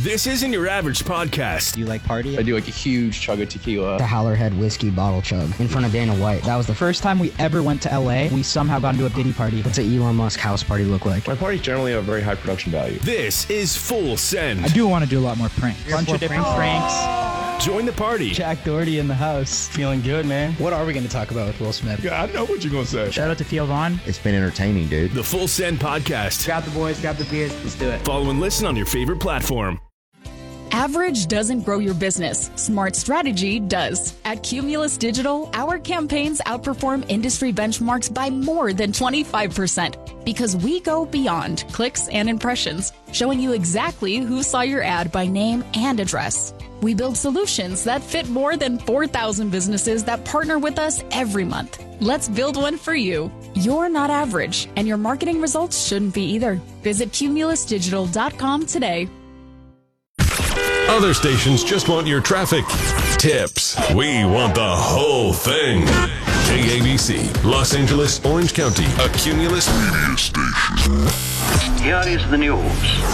This isn't your average podcast. Do you like party? I do like a huge chug of tequila. The Howlerhead whiskey bottle chug in front of Dana White. That was the First time we ever went to LA, we somehow got into a Diddy party. What's an Elon Musk house party look like? My parties generally have very high production value. This is Full Send. I do want to do a lot more pranks. Bunch of different pranks. Join the party. Jack Doherty in the house. Feeling good, man. What are we going to talk about with Will Smith? Yeah, I know what you're going to say. Shout out to Theo Vaughn. It's been entertaining, dude. The Full Send podcast. Grab the boys, grab the beers, let's do it. Follow and listen on your favorite platform. Average doesn't grow your business. Smart strategy does. At Cumulus Digital, our campaigns outperform industry benchmarks by more than 25% because we go beyond clicks and impressions, showing you exactly who saw your ad by name and address. We build solutions that fit more than 4,000 businesses that partner with us every month. Let's build one for you. You're not average, and your marketing results shouldn't be either. Visit cumulusdigital.com today. Other stations just want your traffic tips. We want the whole thing. KABC, Los Angeles, Orange County, a Cumulus media station. Here is the news.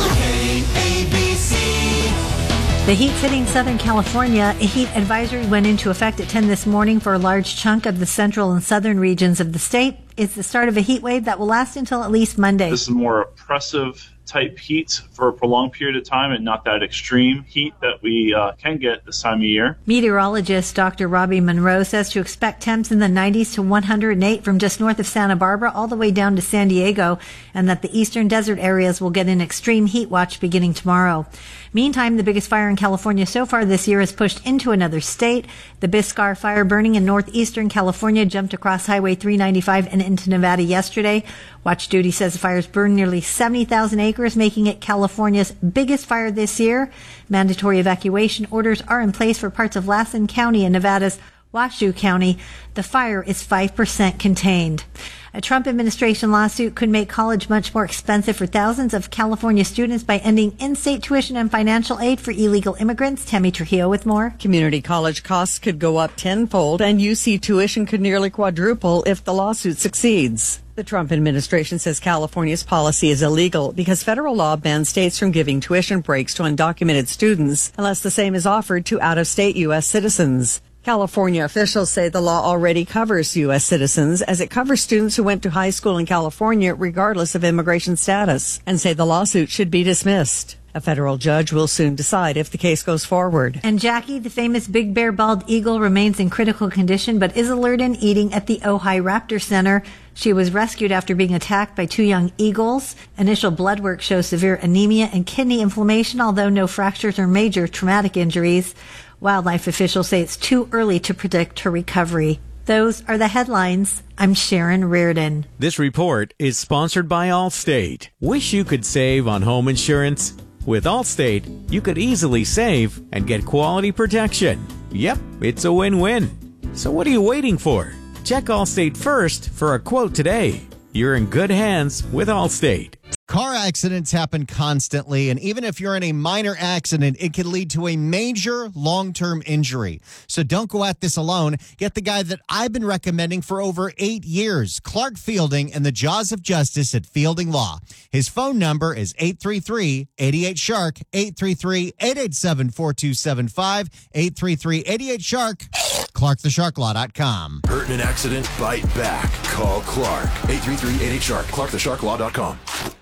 KABC. The heat's hitting Southern California. A heat advisory went into effect at 10 this morning for a large chunk of the central and southern regions of the state. It's the start of a heat wave that will last until at least Monday. This is more oppressive type heat for a prolonged period of time and not that extreme heat that we can get this time of year. Meteorologist Dr. Robbie Monroe says to expect temps in the 90s to 108 from just north of Santa Barbara all the way down to San Diego, and that the eastern desert areas will get an extreme heat watch beginning tomorrow. Meantime, the biggest fire in California so far this year is pushed into another state. The Biscar fire burning in northeastern California jumped across Highway 395 and into Nevada yesterday. Watch Duty says the fires burned nearly 70,000 acres, making it California's biggest fire this year. Mandatory evacuation orders are in place for parts of Lassen County and Nevada's Washoe County. The fire is 5% contained. A Trump administration lawsuit could make college much more expensive for thousands of California students by ending in-state tuition and financial aid for illegal immigrants. Tammy Trujillo with more. Community college costs could go up tenfold, and UC tuition could nearly quadruple if the lawsuit succeeds. The Trump administration says California's policy is illegal because federal law bans states from giving tuition breaks to undocumented students unless the same is offered to out-of-state U.S. citizens. California officials say the law already covers U.S. citizens as it covers students who went to high school in California regardless of immigration status, and say the lawsuit should be dismissed. A federal judge will soon decide if the case goes forward. And Jackie, the famous Big Bear bald eagle, remains in critical condition but is alert and eating at the Ojai Raptor Center. She was rescued after being attacked by two young eagles. Initial blood work shows severe anemia and kidney inflammation, although no fractures or major traumatic injuries. Wildlife officials say it's too early to predict her recovery. Those are the headlines. I'm Sharon Reardon. This report is sponsored by Allstate. Wish you could save on home insurance? With Allstate, you could easily save and get quality protection. Yep, it's a win-win. So what are you waiting for? Check Allstate first for a quote today. You're in good hands with Allstate. Car accidents happen constantly, and even if you're in a minor accident, it can lead to a major long-term injury. So don't go at this alone. Get the guy that I've been recommending for over 8 years, Clark Fielding, and the jaws of justice at Fielding Law. His phone number is 833-88-SHARK, 833-887-4275, 833-88-SHARK, ClarkTheSharkLaw.com. Hurt in an accident? Bite back. Call Clark. 833-88-SHARK. ClarkTheSharkLaw.com.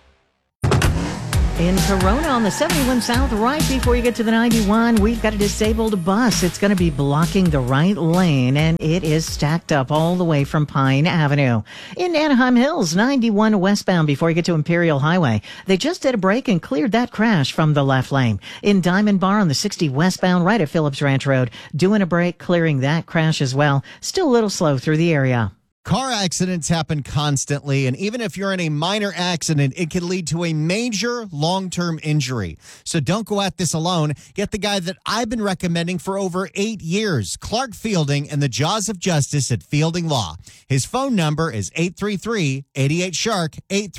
In Corona on the 71 South, right before you get to the 91, we've got a disabled bus. It's going to be blocking the right lane, and it is stacked up all the way from Pine Avenue. In Anaheim Hills, 91 westbound before you get to Imperial Highway, they just did a break and cleared that crash from the left lane. In Diamond Bar on the 60 westbound, right at Phillips Ranch Road, doing a break, clearing that crash as well. Still a little slow through the area. Car accidents happen constantly, and even if you're in a minor accident, it can lead to a major long-term injury. So don't go at this alone. Get the guy that I've been recommending for over 8 years, Clark Fielding, and the jaws of justice at Fielding Law. His phone number is 833-88-SHARK,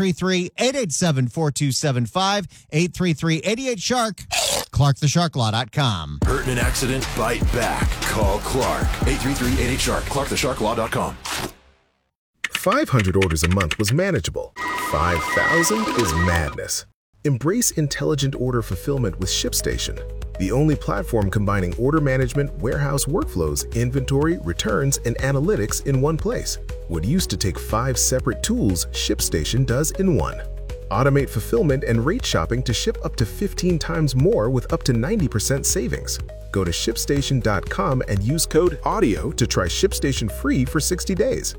833-887-4275, 833-88-SHARK, ClarkTheSharkLaw.com. Hurt in an accident? Bite back. Call Clark. 833-88-SHARK. ClarkTheSharkLaw.com. 500 orders a month was manageable. 5,000 is madness. Embrace intelligent order fulfillment with ShipStation, the only platform combining order management, warehouse workflows, inventory, returns, and analytics in one place. What used to take 5 separate tools, ShipStation does in one. Automate fulfillment and rate shopping to ship up to 15 times more with up to 90% savings. Go to ShipStation.com and use code AUDIO to try ShipStation free for 60 days.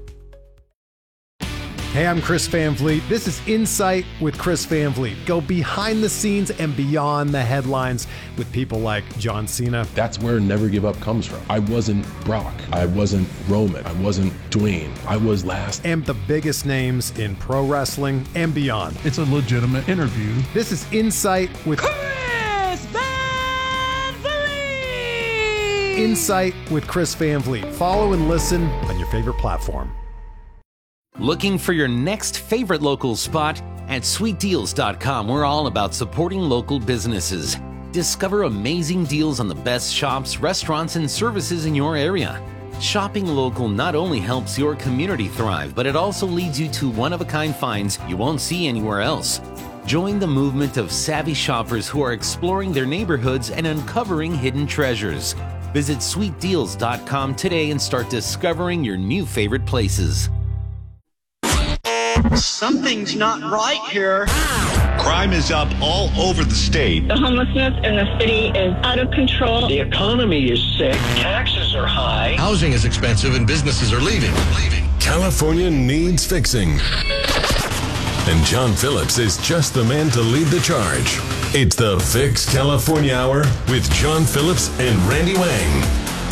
Hey, I'm Chris Van Vliet. This is Insight with Chris Van Vliet. Go behind the scenes and beyond the headlines with people like John Cena. That's where Never Give Up comes from. I wasn't Brock. I wasn't Roman. I wasn't Dwayne. I was last. And the biggest names in pro wrestling and beyond. It's a legitimate interview. This is Insight with Chris Van Vliet! Insight with Chris Van Vliet. Follow and listen on your favorite platform. Looking for your next favorite local spot? At sweetdeals.com, we're all about supporting local businesses. Discover amazing deals on the best shops, restaurants, and services in your area. Shopping local not only helps your community thrive, but it also leads you to one-of-a-kind finds you won't see anywhere else. Join the movement of savvy shoppers who are exploring their neighborhoods and uncovering hidden treasures. Visit sweetdeals.com today and start discovering your new favorite places. Something's not right here. Crime is up all over the state. The homelessness in the city is out of control. The economy is sick. Taxes are high. Housing is expensive and businesses are leaving. California needs fixing. And John Phillips is just the man to lead the charge. It's the Fix California Hour with John Phillips and Randy Wang.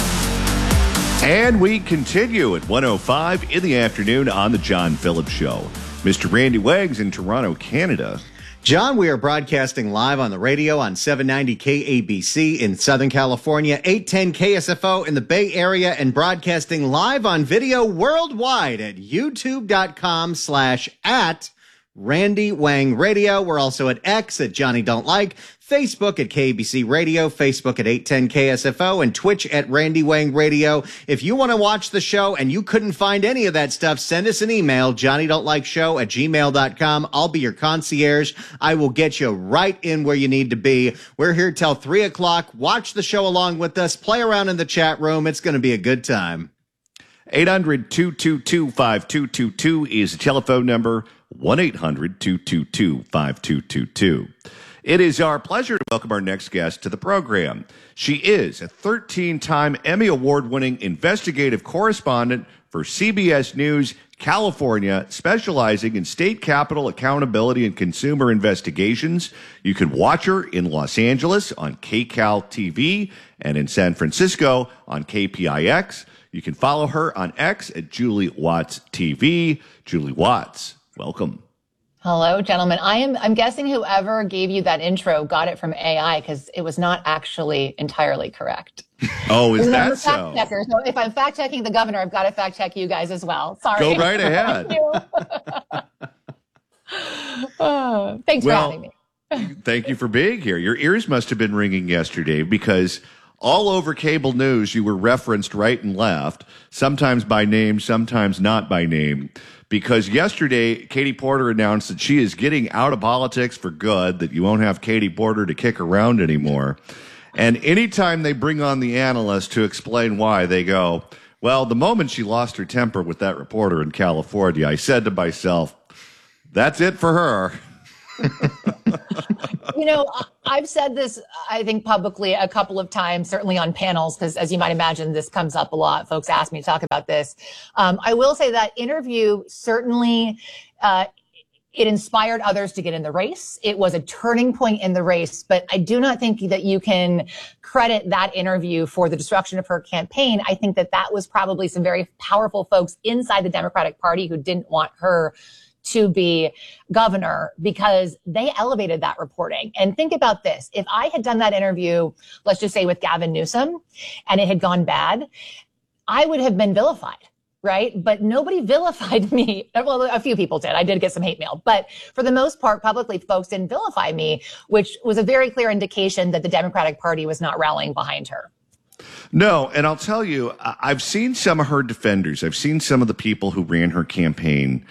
And we continue at 1:05 in the afternoon on the John Phillips Show. Mr. Randy Waggs in Toronto, Canada. John, we are broadcasting live on the radio on 790 KABC in Southern California, 810 KSFO in the Bay Area, and broadcasting live on video worldwide at youtube.com/@Randy Wang Radio. We're also at X at Johnny Don't Like, Facebook at KABC Radio, Facebook at 810 KSFO, and Twitch at Randy Wang Radio. If you want to watch the show and you couldn't find any of that stuff, send us an email, johnnydon'tlikeshow@gmail.com. I'll be your concierge. I will get you right in where you need to be. We're here till 3 o'clock. Watch the show along with us. Play around in the chat room. It's going to be a good time. 800-222-5222 is the telephone number, 1-800-222-5222. It is our pleasure to welcome our next guest to the program. She is a 13-time Emmy Award-winning investigative correspondent for CBS News California, specializing in state capitol accountability and consumer investigations. You can watch her in Los Angeles on KCAL TV and in San Francisco on KPIX. You can follow her on X at Julie Watts TV. Julie Watts, welcome. Hello, gentlemen. I'm guessing whoever gave you that intro got it from AI because it was not actually entirely correct. Oh, is that so? Fact checker. So if I'm fact checking the governor, I've got to fact check you guys as well. Sorry. Go right ahead. Thanks for having me. Thank you for being here. Your ears must have been ringing yesterday because all over cable news you were referenced right and left, sometimes by name, sometimes not by name. Because yesterday, Katie Porter announced that she is getting out of politics for good, that you won't have Katie Porter to kick around anymore. And anytime they bring on the analyst to explain why, they go, well, the moment she lost her temper with that reporter in California, I said to myself, that's it for her. You know, I've said this, I think, publicly a couple of times, certainly on panels, because as you might imagine, this comes up a lot. Folks ask me to talk about this. I will say that interview certainly, it inspired others to get in the race. It was a turning point in the race, but I do not think that you can credit that interview for the destruction of her campaign. I think that that was probably some very powerful folks inside the Democratic Party who didn't want her to be governor because they elevated that reporting. And think about this. If I had done that interview, let's just say with Gavin Newsom, and it had gone bad, I would have been vilified, right? But nobody vilified me. Well, a few people did. I did get some hate mail. But for the most part, publicly, folks didn't vilify me, which was a very clear indication that the Democratic Party was not rallying behind her. No, and I'll tell you, I've seen some of her defenders. I've seen some of the people who ran her campaign.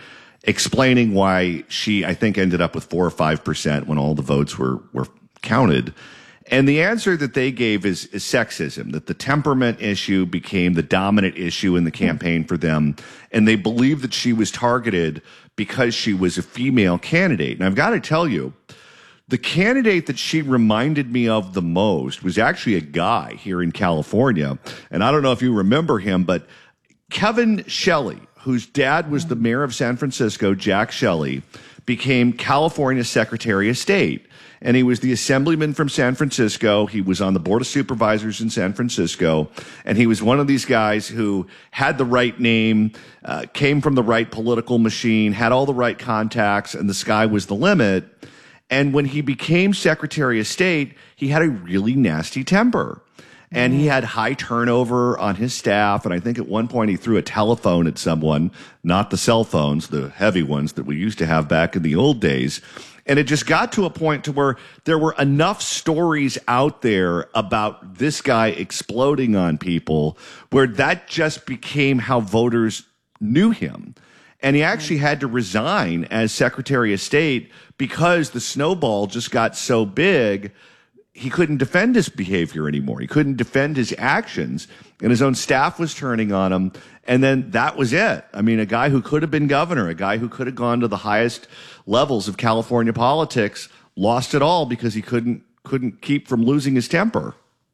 explaining why she, I think, ended up with 4 or 5% when all the votes were counted. And the answer that they gave is sexism, that the temperament issue became the dominant issue in the campaign for them. And they believed that she was targeted because she was a female candidate. And I've got to tell you, the candidate that she reminded me of the most was actually a guy here in California. And I don't know if you remember him, but Kevin Shelley, whose dad was the mayor of San Francisco, Jack Shelley, became California's Secretary of State. And he was the assemblyman from San Francisco. He was on the Board of Supervisors in San Francisco. And he was one of these guys who had the right name, came from the right political machine, had all the right contacts, and the sky was the limit. And when he became Secretary of State, he had a really nasty temper. And he had high turnover on his staff. And I think at one point he threw a telephone at someone, not the cell phones, the heavy ones that we used to have back in the old days. And it just got to a point to where there were enough stories out there about this guy exploding on people where that just became how voters knew him. And he actually had to resign as Secretary of State because the snowball just got so big. He couldn't defend his behavior anymore. He couldn't defend his actions, and his own staff was turning on him. And then that was it. I mean, a guy who could have been governor, a guy who could have gone to the highest levels of California politics, lost it all because he couldn't keep from losing his temper.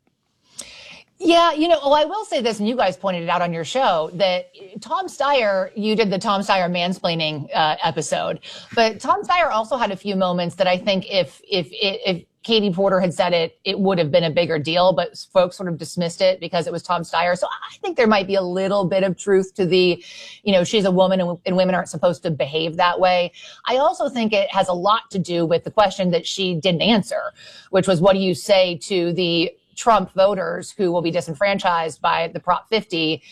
Yeah, I will say this, and you guys pointed it out on your show, that Tom Steyer, you did the Tom Steyer mansplaining episode, but Tom Steyer also had a few moments that I think if Katie Porter had said it, it would have been a bigger deal, but folks sort of dismissed it because it was Tom Steyer. So I think there might be a little bit of truth to the, she's a woman and women aren't supposed to behave that way. I also think it has a lot to do with the question that she didn't answer, which was, what do you say to the Trump voters who will be disenfranchised by the Prop 50,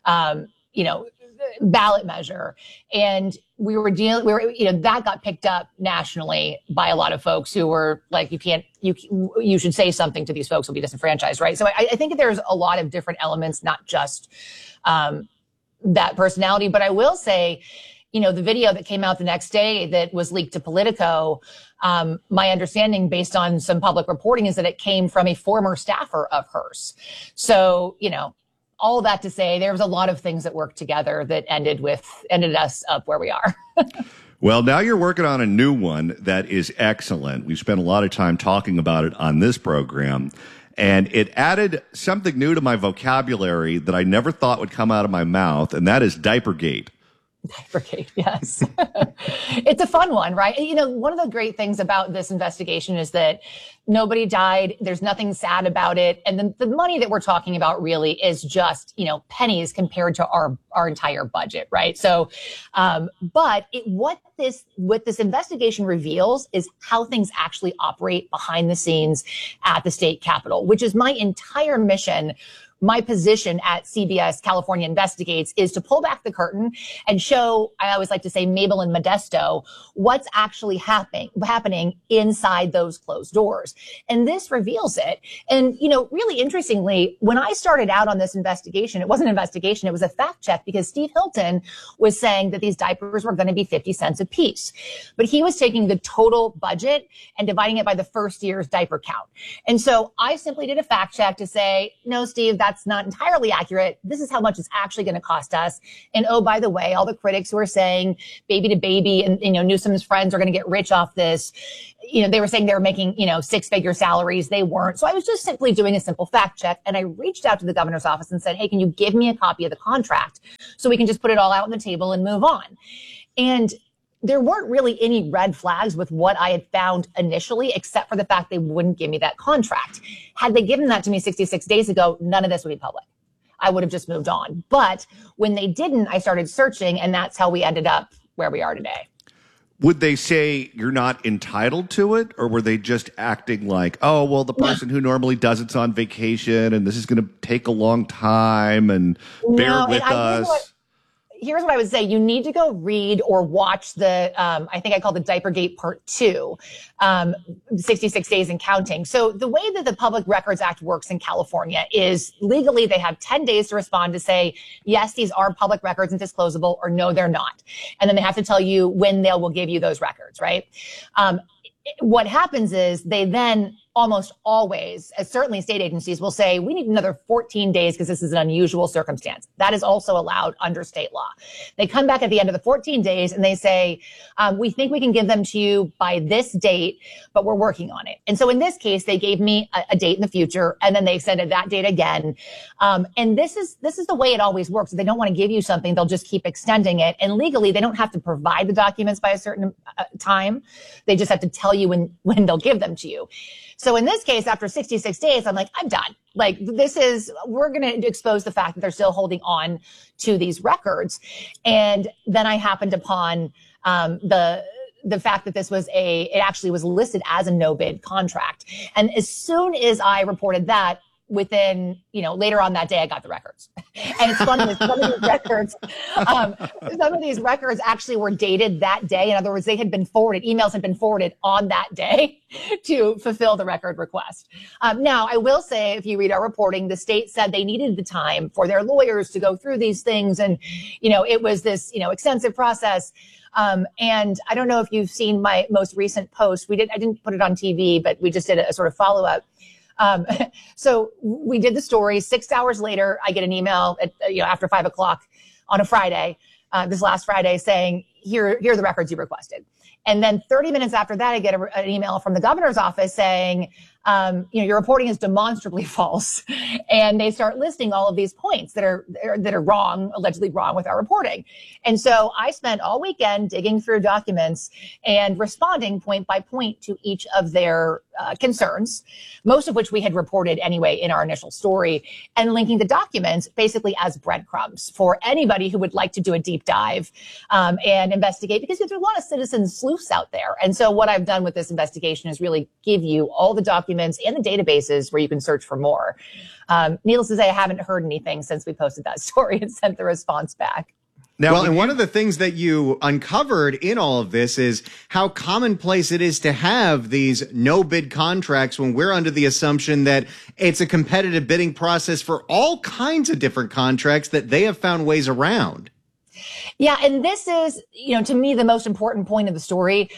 ballot measure? And that got picked up nationally by a lot of folks who were like, you should say something to these folks who'll be disenfranchised, right? So I think there's a lot of different elements, not just that personality. But I will say, the video that came out the next day that was leaked to Politico, my understanding based on some public reporting is that it came from a former staffer of hers. So, all that to say, there was a lot of things that worked together that ended us up where we are. Well, now you're working on a new one that is excellent. We've spent a lot of time talking about it on this program, and it added something new to my vocabulary that I never thought would come out of my mouth, and that is Diapergate. Diapergate, yes. It's a fun one, right? One of the great things about this investigation is that nobody died. There's nothing sad about it. And the money that we're talking about really is just, pennies compared to our entire budget, right? So, but what this investigation reveals is how things actually operate behind the scenes at the state capitol, which is my entire mission. My position at CBS California Investigates is to pull back the curtain and show, I always like to say, Mabel and Modesto, what's actually happening inside those closed doors. And this reveals it. And, really interestingly, when I started out on this investigation, it wasn't an investigation, it was a fact check, because Steve Hilton was saying that these diapers were going to be 50 cents a piece. But he was taking the total budget and dividing it by the first year's diaper count. And so I simply did a fact check to say, no, Steve, that's not entirely accurate. This is how much it's actually going to cost us. And oh, by the way, all the critics who are saying baby to baby and, Newsom's friends are going to get rich off this, they were saying they were making, 6-figure salaries. They weren't. So I was just simply doing a simple fact check. And I reached out to the governor's office and said, hey, can you give me a copy of the contract so we can just put it all out on the table and move on? And there weren't really any red flags with what I had found initially, except for the fact they wouldn't give me that contract. Had they given that to me 66 days ago, none of this would be public. I would have just moved on. But when they didn't, I started searching, and that's how we ended up where we are today. Would they say you're not entitled to it, or were they just acting like, oh, well, the person who normally does it's on vacation, and this is going to take a long time, and bear with us? here's what I would say. You need to go read or watch the, I think I called it Diapergate Part 2, 66 Days and Counting. So the way that the Public Records Act works in California is legally they have 10 days to respond to say, yes, these are public records and disclosable, or no, they're not. And then they have to tell you when they will give you those records, right? What happens is they then almost always, certainly state agencies will say, we need another 14 days because this is an unusual circumstance. That is also allowed under state law. They come back at the end of the 14 days and they say, we think we can give them to you by this date, but we're working on it. And so in this case, they gave me a date in the future, and then they extended that date again. And this is the way it always works. If they don't want to give you something, they'll just keep extending it. And legally, they don't have to provide the documents by a certain time. They just have to tell you when they'll give them to you. So in this case, after 66 days, I'm like, I'm done. Like, we're going to expose the fact that they're still holding on to these records. And then I happened upon the fact that it actually was listed as a no bid contract. And as soon as I reported that, within, later on that day, I got the records. And it's funny, some of these records actually were dated that day. In other words, emails had been forwarded on that day to fulfill the record request. Now, I will say, if you read our reporting, the state said they needed the time for their lawyers to go through these things. And, it was this, extensive process. And I don't know if you've seen my most recent post. I didn't put it on TV, but we just did a sort of follow-up. So we did the story. 6 hours later, I get an email after 5 o'clock on a Friday, this last Friday, saying, here are the records you requested. And then 30 minutes after that, I get an email from the governor's office saying, your reporting is demonstrably false. And they start listing all of these points that are wrong, allegedly wrong with our reporting. And so I spent all weekend digging through documents and responding point by point to each of their concerns, most of which we had reported anyway in our initial story, and linking the documents basically as breadcrumbs for anybody who would like to do a deep dive and investigate, because there's a lot of citizen sleuths out there. And so what I've done with this investigation is really give you all the documents and the databases where you can search for more. Needless to say, I haven't heard anything since we posted that story and sent the response back. Now, and one of the things that you uncovered in all of this is how commonplace it is to have these no-bid contracts when we're under the assumption that it's a competitive bidding process for all kinds of different contracts that they have found ways around. Yeah, and this is, to me, the most important point of the story.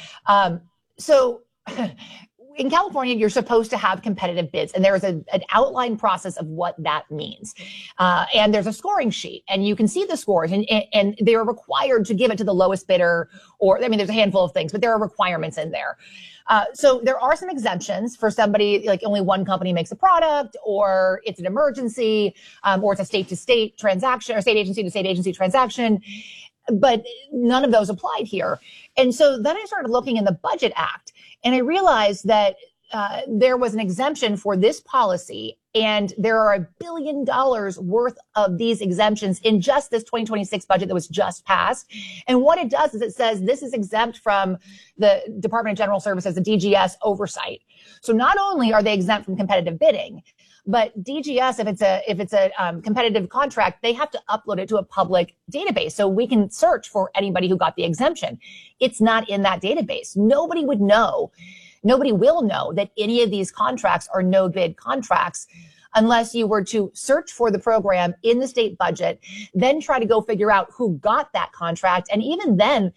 So in California, you're supposed to have competitive bids, and there is an outline process of what that means. And there's a scoring sheet, and you can see the scores, and they're required to give it to the lowest bidder, there's a handful of things, but there are requirements in there. So there are some exemptions for somebody, like only one company makes a product, or it's an emergency, or it's a state-to-state transaction, or state agency to state agency transaction. But none of those applied here. And so then I started looking in the Budget Act, and I realized that there was an exemption for this policy, and there are $1 billion worth of these exemptions in just this 2026 budget that was just passed. And what it does is it says this is exempt from the Department of General Services, the DGS oversight. So not only are they exempt from competitive bidding, but DGS, if it's a competitive contract, they have to upload it to a public database so we can search for anybody who got the exemption. It's not in that database. Nobody will know that any of these contracts are no bid contracts unless you were to search for the program in the state budget, then try to go figure out who got that contract. And even then,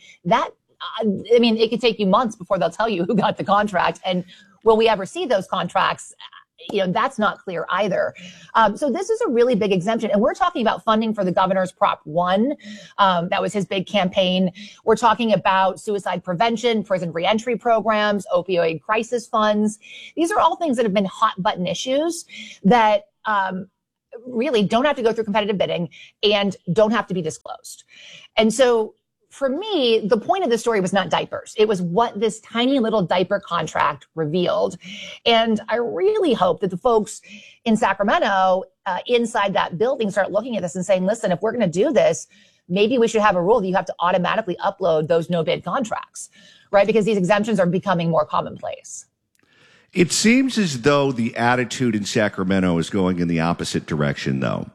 it could take you months before they'll tell you who got the contract. And will we ever see those contracts? That's not clear either. So this is a really big exemption. And we're talking about funding for the governor's Prop 1. That was his big campaign. We're talking about suicide prevention, prison reentry programs, opioid crisis funds. These are all things that have been hot button issues that really don't have to go through competitive bidding and don't have to be disclosed. And so for me, the point of the story was not diapers. It was what this tiny little diaper contract revealed. And I really hope that the folks in Sacramento inside that building start looking at this and saying, listen, if we're going to do this, maybe we should have a rule that you have to automatically upload those no-bid contracts, right? Because these exemptions are becoming more commonplace. It seems as though the attitude in Sacramento is going in the opposite direction, though.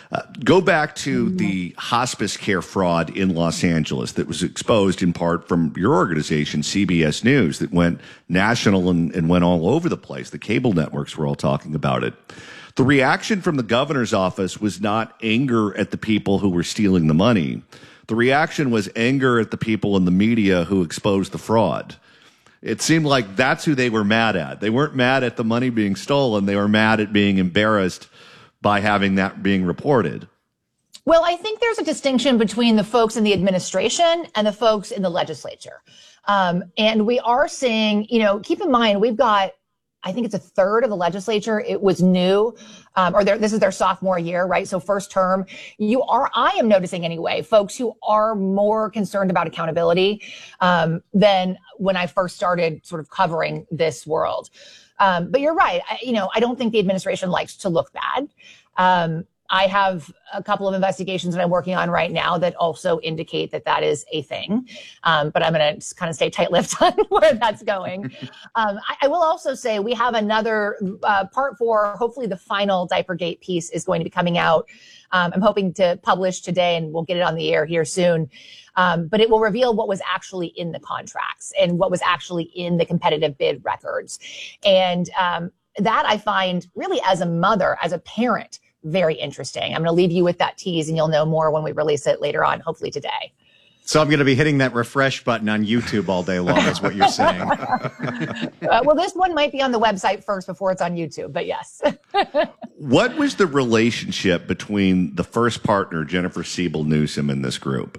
Go back to the hospice care fraud in Los Angeles that was exposed in part from your organization, CBS News, that went national and went all over the place. The cable networks were all talking about it. The reaction from the governor's office was not anger at the people who were stealing the money. The reaction was anger at the people in the media who exposed the fraud. It seemed like that's who they were mad at. They weren't mad at the money being stolen. They were mad at being embarrassed by having that being reported. Well, I think there's a distinction between the folks in the administration and the folks in the legislature. And we are seeing, keep in mind, we've got, I think it's a third of the legislature. It was new, this is their sophomore year, right? So first term, I am noticing anyway, folks who are more concerned about accountability than when I first started sort of covering this world. But you're right. I don't think the administration likes to look bad. I have a couple of investigations that I'm working on right now that also indicate that is a thing. But I'm going to kind of stay tight-lipped on where that's going. I will also say we have another part 4, hopefully the final Diapergate piece is going to be coming out. I'm hoping to publish today and we'll get it on the air here soon. But it will reveal what was actually in the contracts and what was actually in the competitive bid records. And that I find really as a mother, as a parent, very interesting. I'm going to leave you with that tease and you'll know more when we release it later on, hopefully today. So I'm going to be hitting that refresh button on YouTube all day long is what you're saying. Well, this one might be on the website first before it's on YouTube, but yes. What was the relationship between the first partner, Jennifer Siebel Newsom, and this group?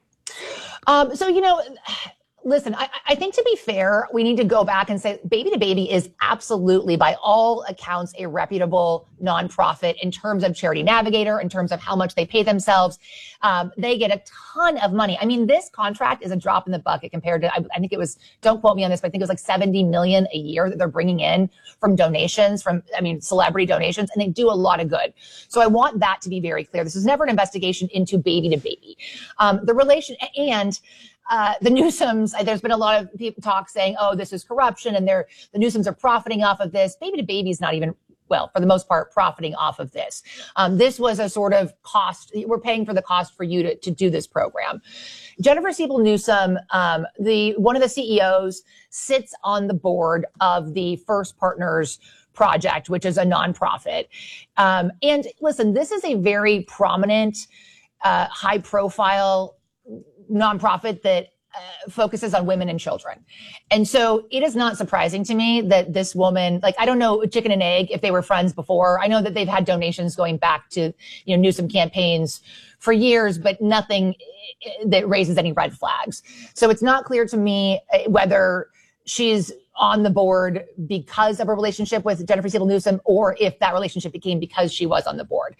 Listen, I think to be fair, we need to go back and say Baby to Baby is absolutely, by all accounts, a reputable nonprofit in terms of Charity Navigator, in terms of how much they pay themselves. They get a ton of money. I mean, this contract is a drop in the bucket compared to, I think it was, don't quote me on this, but I think it was like $70 million a year that they're bringing in from donations, celebrity donations, and they do a lot of good. So I want that to be very clear. This is never an investigation into Baby to Baby. The relation and the Newsoms, there's been a lot of people talk saying, oh, this is corruption and the Newsoms are profiting off of this. Baby to Baby is not even, well, for the most part, profiting off of this. This was a sort of cost. We're paying for the cost for you to do this program. Jennifer Siebel Newsom, one of the CEOs, sits on the board of the First Partners Project, which is a nonprofit. And listen, this is a very prominent, high profile nonprofit that focuses on women and children. And so it is not surprising to me that this woman, I don't know chicken and egg if they were friends before. I know that they've had donations going back to, Newsom campaigns for years, but nothing that raises any red flags. So it's not clear to me whether she's on the board because of a relationship with Jennifer Siebel Newsom or if that relationship became because she was on the board.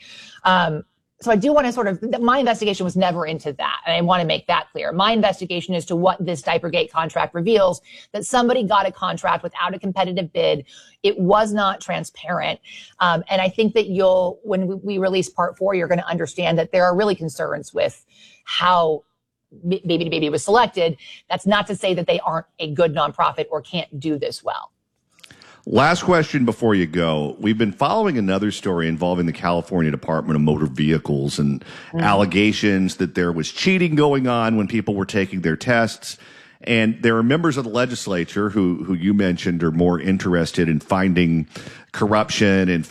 So I do want to my investigation was never into that. And I want to make that clear. My investigation is to what this Diapergate contract reveals, that somebody got a contract without a competitive bid. It was not transparent. And I think that when we release part 4, you're going to understand that there are really concerns with how Baby to Baby was selected. That's not to say that they aren't a good nonprofit or can't do this well. Last question before you go. We've been following another story involving the California Department of Motor Vehicles and allegations that there was cheating going on when people were taking their tests. And there are members of the legislature who you mentioned are more interested in finding corruption and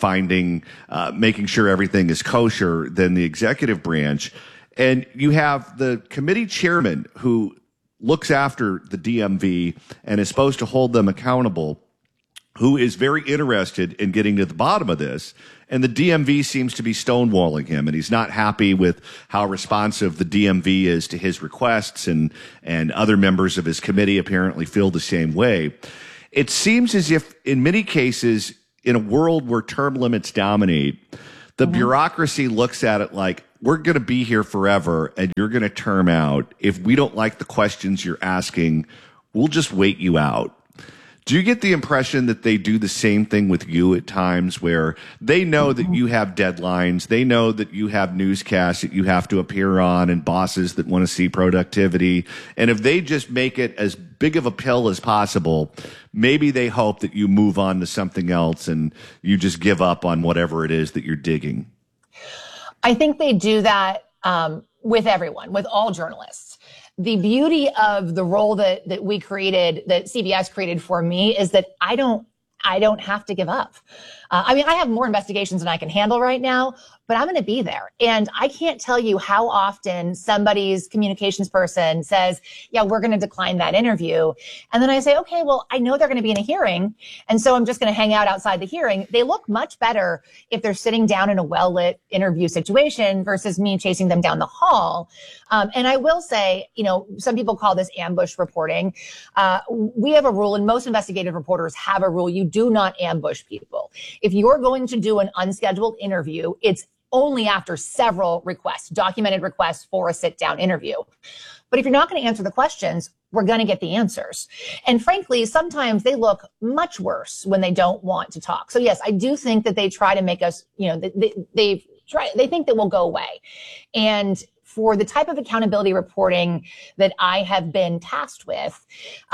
making sure everything is kosher than the executive branch. And you have the committee chairman who looks after the DMV and is supposed to hold them accountable, who is very interested in getting to the bottom of this. And the DMV seems to be stonewalling him, and he's not happy with how responsive the DMV is to his requests, and other members of his committee apparently feel the same way. It seems as if, in many cases, in a world where term limits dominate, the bureaucracy looks at it like, we're going to be here forever, and you're going to term out. If we don't like the questions you're asking, we'll just wait you out. Do you get the impression that they do the same thing with you at times, where they know that you have deadlines, they know that you have newscasts that you have to appear on, and bosses that want to see productivity, and if they just make it as big of a pill as possible, maybe they hope that you move on to something else and you just give up on whatever it is that you're digging? I think they do that with everyone, with all journalists. The beauty of the role that we created, that CBS created for me, is that I don't have to give up. I mean, I have more investigations than I can handle right now, but I'm going to be there. And I can't tell you how often somebody's communications person says, yeah, we're going to decline that interview. And then I say, okay, well, I know they're going to be in a hearing. And so I'm just going to hang out outside the hearing. They look much better if they're sitting down in a well-lit interview situation versus me chasing them down the hall. And I will say, some people call this ambush reporting. We have a rule, and most investigative reporters have a rule. You do not ambush people. If you're going to do an unscheduled interview, it's only after several requests, documented requests for a sit-down interview. But if you're not going to answer the questions, we're going to get the answers. And frankly, sometimes they look much worse when they don't want to talk. So yes, I do think that they try to make us, they think that we'll go away. And for the type of accountability reporting that I have been tasked with,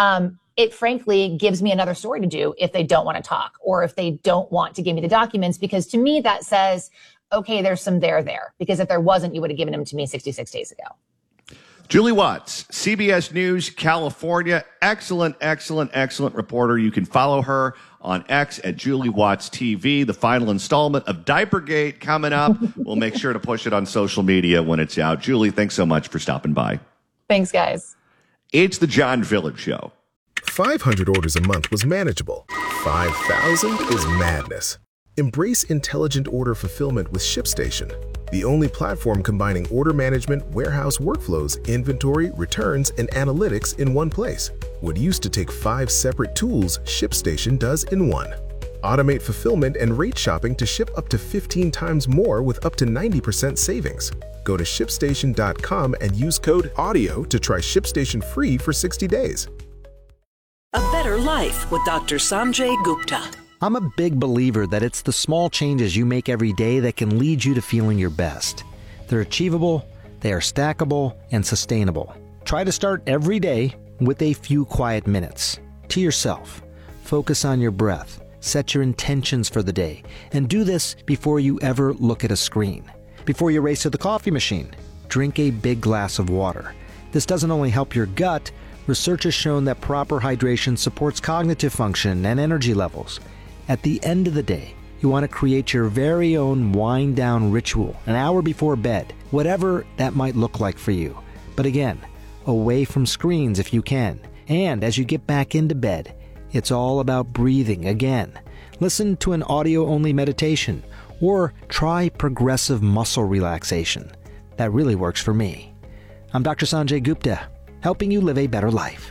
it frankly gives me another story to do if they don't want to talk or if they don't want to give me the documents, because to me that says, okay, there's some there. Because if there wasn't, you would have given them to me 66 days ago. Julie Watts, CBS News, California. Excellent reporter. You can follow her on X at Julie Watts TV. The final installment of Diapergate coming up. We'll make sure to push it on social media when it's out. Julie, thanks so much for stopping by. Thanks, guys. It's the John Phillips Show. 500 orders a month was manageable. 5,000 is madness. Embrace intelligent order fulfillment with ShipStation, the only platform combining order management, warehouse workflows, inventory, returns, and analytics in one place. What used to take 5 separate tools, ShipStation does in one. Automate fulfillment and rate shopping to ship up to 15 times more with up to 90% savings. Go to ShipStation.com and use code AUDIO to try ShipStation free for 60 days. A better life with Dr. Sanjay Gupta. I'm a big believer that it's the small changes you make every day that can lead you to feeling your best. They're achievable, they are stackable, and sustainable. Try to start every day with a few quiet minutes. To yourself. Focus on your breath. Set your intentions for the day. And do this before you ever look at a screen. Before you race to the coffee machine, drink a big glass of water. This doesn't only help your gut, research has shown that proper hydration supports cognitive function and energy levels. At the end of the day, you want to create your very own wind-down ritual an hour before bed, whatever that might look like for you. But again, away from screens if you can. And as you get back into bed, it's all about breathing again. Listen to an audio-only meditation or try progressive muscle relaxation. That really works for me. I'm Dr. Sanjay Gupta, helping you live a better life.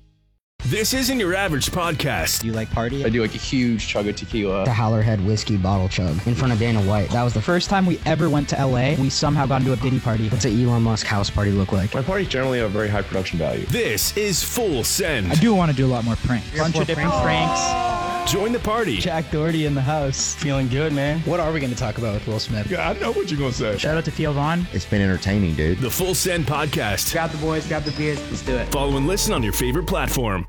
This isn't your average podcast. Do you like party? I do like a huge chug of tequila. The Howlerhead whiskey bottle chug in front of Dana White. That was the first time we ever went to LA. We somehow got into a Diddy party. What's an Elon Musk house party look like? My parties generally have very high production value. This is Full Send. I do want to do a lot more pranks. Bunch of different pranks. Join the party. Jack Doherty in the house. Feeling good, man. What are we going to talk about with Will Smith? Yeah, I know what you're going to say. Shout out to Theo Vaughn. It's been entertaining, dude. The Full Send podcast. Grab the boys, grab the beers, let's do it. Follow and listen on your favorite platform.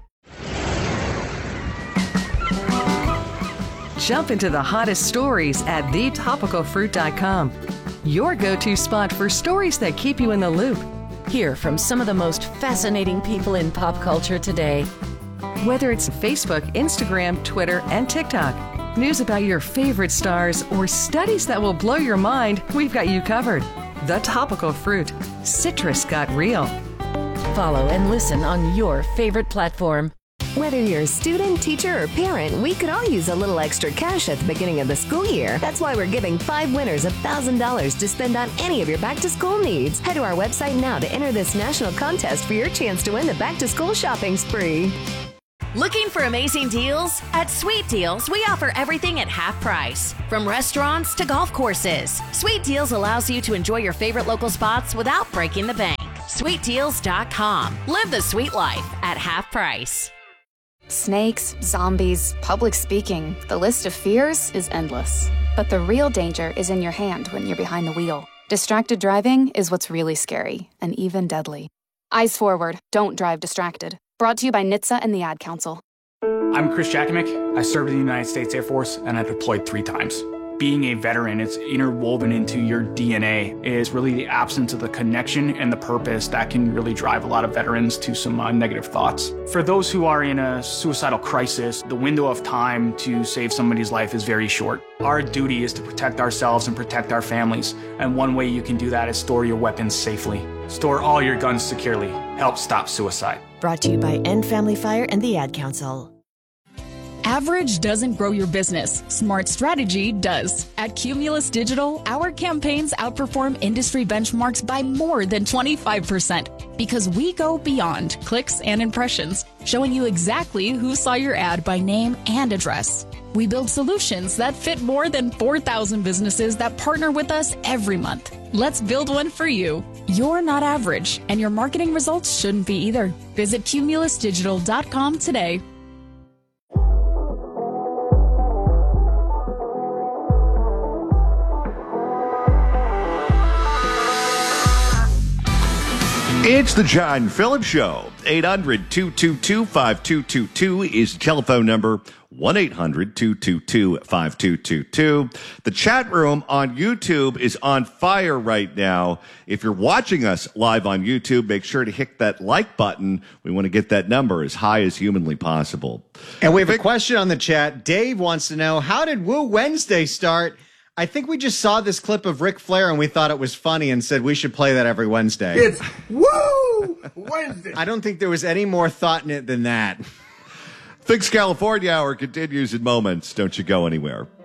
Jump into the hottest stories at thetopicalfruit.com. Your go-to spot for stories that keep you in the loop. Hear from some of the most fascinating people in pop culture today. Whether it's Facebook, Instagram, Twitter, and TikTok, news about your favorite stars, or studies that will blow your mind, we've got you covered. The Topical Fruit. Citrus got real. Follow and listen on your favorite platform. Whether you're a student, teacher, or parent, we could all use a little extra cash at the beginning of the school year. That's why we're giving 5 winners $1,000 to spend on any of your back-to-school needs. Head to our website now to enter this national contest for your chance to win the back-to-school shopping spree. Looking for amazing deals? At Sweet Deals, we offer everything at half price. From restaurants to golf courses, Sweet Deals allows you to enjoy your favorite local spots without breaking the bank. SweetDeals.com. Live the sweet life at half price. Snakes, zombies, public speaking, the list of fears is endless. But the real danger is in your hand when you're behind the wheel. Distracted driving is what's really scary and even deadly. Eyes forward, don't drive distracted. Brought to you by NHTSA and the Ad Council. I'm Chris Jakimick. I served in the United States Air Force and I deployed 3 times. being a veteran, it's interwoven into your DNA, is really the absence of the connection and the purpose that can really drive a lot of veterans to some negative thoughts. For those who are in a suicidal crisis, the window of time to save somebody's life is very short. Our duty is to protect ourselves and protect our families, and one way you can do that is store your weapons safely. Store all your guns securely. Help stop suicide. Brought to you by End Family Fire and the Ad Council. Average doesn't grow your business. Smart strategy does. At Cumulus Digital, our campaigns outperform industry benchmarks by more than 25% because we go beyond clicks and impressions, showing you exactly who saw your ad by name and address. We build solutions that fit more than 4,000 businesses that partner with us every month. Let's build one for you. You're not average, and your marketing results shouldn't be either. Visit cumulusdigital.com today. It's the John Phillips Show. 800-222-5222 is the telephone number. 1-800-222-5222. The chat room on YouTube is on fire right now. If you're watching us live on YouTube, make sure to hit that like button. We want to get that number as high as humanly possible. And we have a question on the chat. Dave wants to know, how did Woo Wednesday start? I think we just saw this clip of Ric Flair and we thought it was funny and said we should play that every Wednesday. It's Woo Wednesday. I don't think there was any more thought in it than that. Fix California Hour continues in moments. Don't you go anywhere.